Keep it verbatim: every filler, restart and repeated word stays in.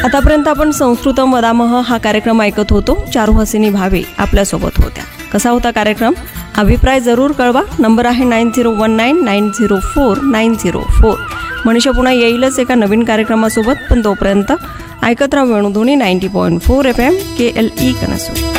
आतापर्यंत आपण संस्कृतम वदामः हा कार्यक्रम ऐकत होतो. चारू हसिनी भावे आपल्यासोबत होत्या. कसा होता कार्यक्रम? अभिप्राय जरूर कळवा. नंबर आहे nine zero one nine nine zero four nine zero four. Manisha पुन्हा येईलच एका नवीन कार्यक्रमासोबत, पण तोपर्यंत ऐकत राहा Venudhwani ninety point four F M के एल ई कनसूर.